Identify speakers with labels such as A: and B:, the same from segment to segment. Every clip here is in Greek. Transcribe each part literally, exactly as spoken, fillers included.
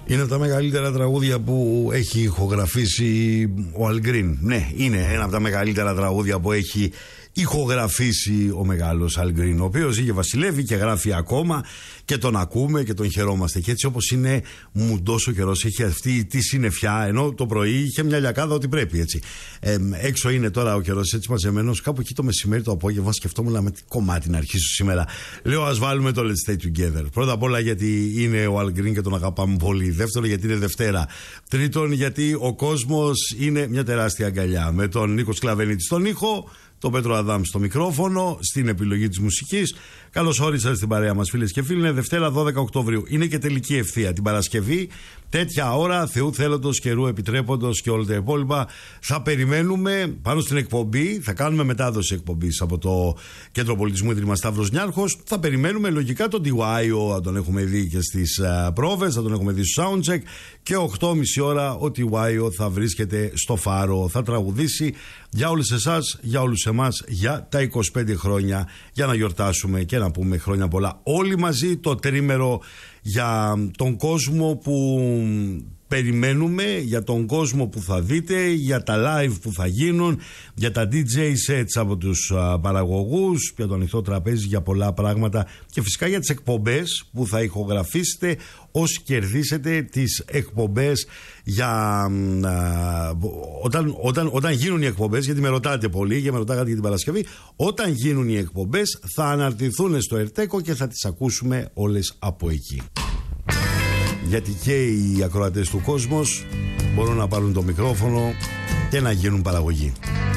A: Είναι από τα μεγαλύτερα τραγούδια που έχει ηχογραφήσει ο Al Green. Ναι, είναι ένα από τα μεγαλύτερα τραγούδια που έχει ηχογραφήσει ο μεγάλος Al Green, ο οποίος είχε βασιλεύει και γράφει ακόμα και τον ακούμε και τον χαιρόμαστε. Και έτσι όπως είναι μουντός ο καιρός, έχει αυτή τη συννεφιά, ενώ το πρωί είχε μια λιακάδα ότι πρέπει, έτσι. Ε, έξω είναι τώρα ο καιρός έτσι μαζεμένος, κάπου εκεί το μεσημέρι, το απόγευμα σκεφτόμουν με τι κομμάτι να αρχίσω σήμερα. Λέω ας βάλουμε το Let's Stay Together. Πρώτα απ' όλα γιατί είναι ο Al Green και τον αγαπάμε πολύ. Δεύτερον γιατί είναι Δευτέρα. Τρίτον γιατί ο κόσμος είναι μια τεράστια αγκαλιά. Με τον Νίκο Σκλαβενίτη στον ήχο, τον Πέτρο Αδάμ στο μικρόφωνο, στην επιλογή της μουσικής. Καλώς όρισατε στην παρέα μας, φίλες και φίλοι. Είναι Δευτέρα δώδεκα Οκτωβρίου. Είναι και τελική ευθεία. Την Παρασκευή, τέτοια ώρα, Θεού θέλοντος, καιρού επιτρέποντος και όλα τα υπόλοιπα, θα περιμένουμε πάνω στην εκπομπή. Θα κάνουμε μετάδοση εκπομπής από το Κέντρο Πολιτισμού Ίδρυμα Σταύρος Νιάρχος. Θα περιμένουμε λογικά τον ντι γουάι ο, θα τον έχουμε δει και στις uh, πρόβες, θα τον έχουμε δει στο soundcheck. Και οκτώ και μισή ώρα ο ντι γουάι ο θα βρίσκεται στο Φάρο. Θα τραγουδήσει για όλους εσάς, για όλους εμάς, για τα είκοσι πέντε χρόνια, για να γιορτάσουμε και να πούμε χρόνια πολλά όλοι μαζί, το τρίμερο για τον κόσμο που περιμένουμε, για τον κόσμο που θα δείτε, για τα live που θα γίνουν, για τα ντι τζέι sets από τους α, παραγωγούς, για το ανοιχτό τραπέζι, για πολλά πράγματα και φυσικά για τις εκπομπές που θα ηχογραφήσετε όσοι κερδίσετε τις εκπομπές για α, όταν, όταν, όταν γίνουν οι εκπομπές, γιατί με ρωτάτε πολύ και με ρωτάγατε για την Παρασκευή, όταν γίνουν οι εκπομπές θα αναρτηθούν στο Ερτέκο και θα τις ακούσουμε όλες από εκεί. Γιατί και οι ακροατές του κόσμος μπορούν να πάρουν το μικρόφωνο και να γίνουν παραγωγή.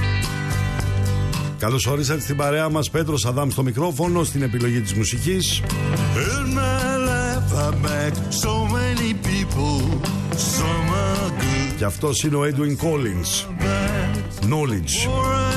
A: Καλώς όρισατε στην παρέα μας, Πέτρος Αδάμ στο μικρόφωνο, στην επιλογή της μουσικής. Και αυτός είναι ο Edwin Collins, Knowledge.